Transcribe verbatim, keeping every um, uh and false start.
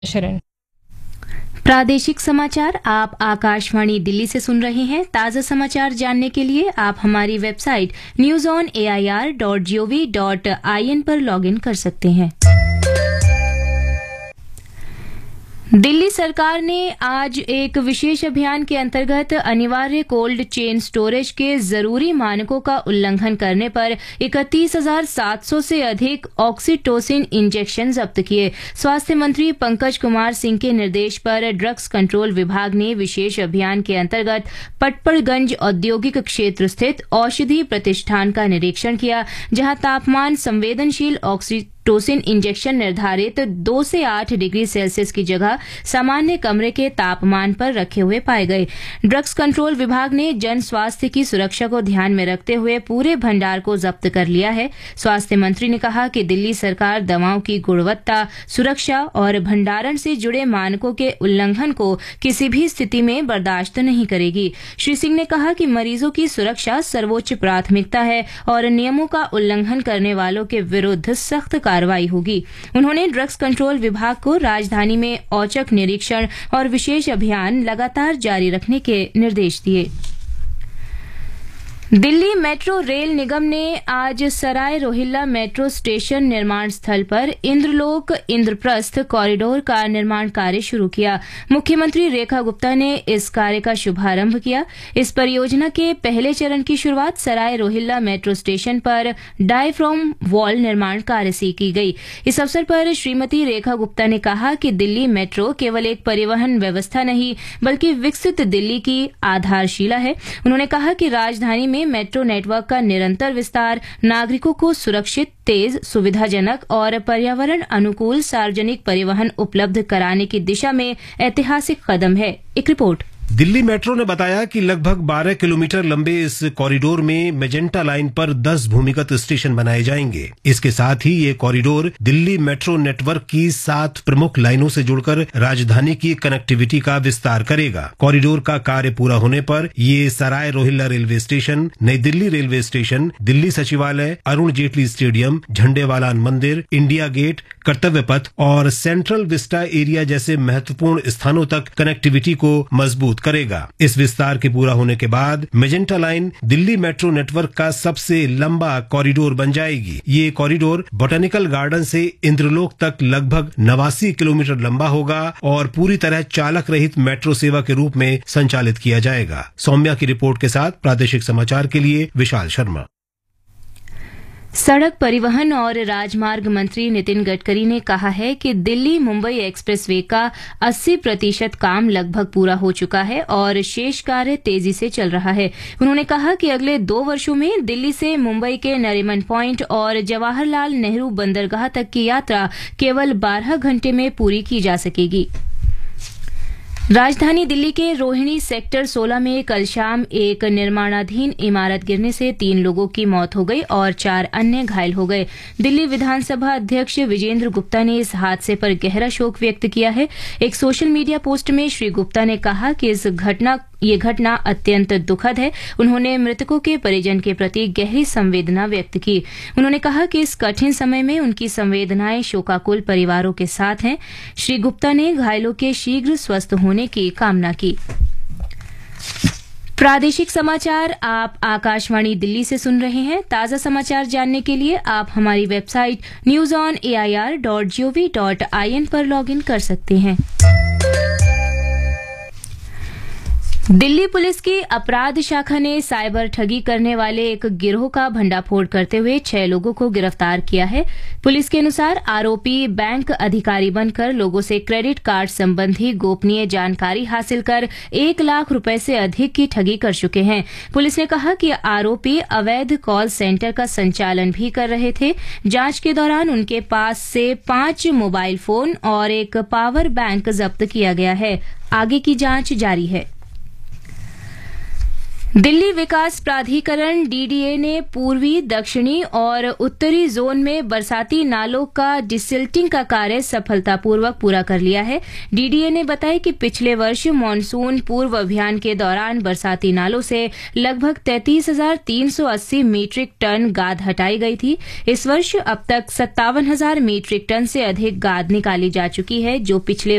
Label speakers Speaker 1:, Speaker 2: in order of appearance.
Speaker 1: शरण।
Speaker 2: प्रादेशिक समाचार आप आकाशवाणी दिल्ली से सुन रहे हैं। ताज़ा समाचार जानने के लिए आप हमारी website news on A I R dot G O V dot I N पर लॉगिन कर सकते हैं। दिल्ली सरकार ने आज एक विशेष अभियान के अंतर्गत अनिवार्य कोल्ड चेन स्टोरेज के जरूरी मानकों का उल्लंघन करने पर इकतीस हजार सात सौ से अधिक ऑक्सीटोसिन इंजेक्शन जब्त किए। स्वास्थ्य मंत्री पंकज कुमार सिंह के निर्देश पर ड्रग्स कंट्रोल विभाग ने विशेष अभियान के अंतर्गत पटपड़गंज औद्योगिक क्षेत्र स्थित औषधि प्रतिष्ठान का निरीक्षण किया, जहां तापमान संवेदनशील ऑक्सी टोसिन इंजेक्शन निर्धारित दो से आठ डिग्री सेल्सियस की जगह सामान्य कमरे के तापमान पर रखे हुए पाए गए। ड्रग्स कंट्रोल विभाग ने जन स्वास्थ्य की सुरक्षा को ध्यान में रखते हुए पूरे भंडार को जब्त कर लिया है। स्वास्थ्य मंत्री ने कहा कि दिल्ली सरकार दवाओं की गुणवत्ता, सुरक्षा और भंडारण से जुड़े मानकों के उल्लंघन को किसी भी स्थिति में बर्दाश्त नहीं करेगी। श्री सिंह ने कहा कि मरीजों की सुरक्षा सर्वोच्च प्राथमिकता है और नियमों का उल्लंघन करने वालों के विरुद्ध सख्त कार्रवाई होगी। उन्होंने ड्रग्स कंट्रोल विभाग को राजधानी में औचक निरीक्षण और विशेष अभियान लगातार जारी रखने के निर्देश दिए। दिल्ली मेट्रो रेल निगम ने आज सराय रोहिल्ला मेट्रो स्टेशन निर्माण स्थल पर इंद्रलोक इंद्रप्रस्थ कॉरिडोर का निर्माण कार्य शुरू किया। मुख्यमंत्री रेखा गुप्ता ने इस कार्य का शुभारंभ किया। इस परियोजना के पहले चरण की शुरुआत सराय रोहिल्ला मेट्रो स्टेशन पर डायफ्राम वॉल निर्माण कार्य से की गई। इस अवसर पर श्रीमती रेखा गुप्ता ने कहा कि दिल्ली मेट्रो केवल एक परिवहन व्यवस्था नहीं बल्कि विकसित दिल्ली की आधारशिला है। उन्होंने कहा कि राजधानी में मेट्रो नेटवर्क का निरंतर विस्तार नागरिकों को सुरक्षित, तेज, सुविधाजनक और पर्यावरण अनुकूल सार्वजनिक परिवहन उपलब्ध कराने की दिशा में ऐतिहासिक कदम है। एक रिपोर्ट।
Speaker 3: दिल्ली मेट्रो ने बताया कि लगभग बारह किलोमीटर लंबे इस कॉरिडोर में मेजेंटा लाइन पर दस भूमिगत स्टेशन बनाए जाएंगे। इसके साथ ही ये कॉरिडोर दिल्ली मेट्रो नेटवर्क की सात प्रमुख लाइनों से जुड़कर राजधानी की कनेक्टिविटी का विस्तार करेगा। कॉरिडोर का कार्य पूरा होने पर ये सराय रोहिल्ला रेलवे स्टेशन, नई दिल्ली रेलवे स्टेशन, दिल्ली सचिवालय, अरुण जेटली स्टेडियम, झंडेवालान मंदिर, इंडिया गेट, कर्तव्य पथ और सेंट्रल विस्टा एरिया जैसे महत्वपूर्ण स्थानों तक कनेक्टिविटी को मजबूत करेगा। इस विस्तार के पूरा होने के बाद magenta line Delhi metro network का सबसे लंबा कॉरिडोर बन जाएगी। ये कॉरिडोर बोटेनिकल गार्डन से इंद्रलोक तक लगभग नवासी किलोमीटर लंबा होगा और पूरी तरह चालक रहित मेट्रो सेवा के रूप में संचालित किया जाएगा। सौम्या की रिपोर्ट के साथ प्रादेशिक समाचार के लिए विशाल शर्मा।
Speaker 2: सड़क परिवहन और राजमार्ग मंत्री नितिन गडकरी ने कहा है कि दिल्ली मुंबई एक्सप्रेसवे का अस्सी प्रतिशत काम लगभग पूरा हो चुका है और शेष कार्य तेजी से चल रहा है। उन्होंने कहा कि अगले दो वर्षों में दिल्ली से मुंबई के नरीमन पॉइंट और जवाहरलाल नेहरू बंदरगाह तक की यात्रा केवल बारह घंटे में पूरी की जा सकेगी। राजधानी दिल्ली के रोहिणी सेक्टर सोलह में कल शाम एक निर्माणाधीन इमारत गिरने से तीन लोगों की मौत हो गई और चार अन्य घायल हो गए। दिल्ली विधानसभा अध्यक्ष विजेंद्र गुप्ता ने इस हादसे पर गहरा शोक व्यक्त किया है। एक सोशल मीडिया पोस्ट में श्री गुप्ता ने कहा कि इस घटना ये घटना अत्यंत दुखद है। उन्होंने मृतकों के परिजन के प्रति गहरी संवेदना व्यक्त की। उन्होंने कहा कि इस कठिन समय में उनकी संवेदनाएं शोकाकुल परिवारों के साथ हैं। श्री गुप्ता ने घायलों के शीघ्र स्वस्थ होने की कामना की। प्रादेशिक समाचार आप आकाशवाणी दिल्ली से सुन रहे हैं। ताज़ा समाचार जानने के लिए आप हमारी website news on A I R dot G O V dot I N पर लॉगिन कर सकते हैं। दिल्ली पुलिस की अपराध शाखा ने साइबर ठगी करने वाले एक गिरोह का भंडाफोड़ करते हुए छह लोगों को गिरफ्तार किया है। पुलिस के अनुसार आरोपी बैंक अधिकारी बनकर लोगों से क्रेडिट कार्ड संबंधी गोपनीय जानकारी हासिल कर एक लाख रुपए से अधिक की ठगी कर चुके हैं। पुलिस ने कहा कि आरोपी अवैध कॉल सेंटर का संचालन भी कर रहे थे। जांच के दौरान उनके पास से पांच मोबाइल फोन और एक पावर बैंक जब्त किया गया है। आगे की जांच जारी है। दिल्ली विकास प्राधिकरण डीडीए ने पूर्वी, दक्षिणी और उत्तरी जोन में बरसाती नालों का डिसिल्टिंग का कार्य सफलतापूर्वक पूरा कर लिया है। डीडीए ने बताया कि पिछले वर्ष मानसून पूर्व अभियान के दौरान बरसाती नालों से लगभग तैंतीस हजार तीन सौ अस्सी मीट्रिक टन गाद हटाई गई थी। इस वर्ष अब तक सत्तावन हजार मीट्रिक टन से अधिक गाद निकाली जा चुकी है, जो पिछले